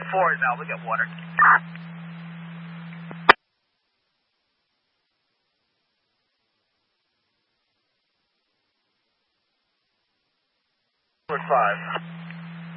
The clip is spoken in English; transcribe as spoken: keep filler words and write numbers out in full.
four is out. We get water. Number five.